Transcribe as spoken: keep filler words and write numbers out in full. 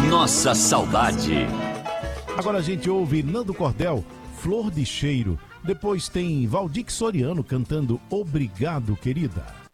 Nossa saudade. Agora a gente ouve Nando Cordel, Flor de Cheiro. Depois tem Valdir Soriano cantando Obrigado, Querida.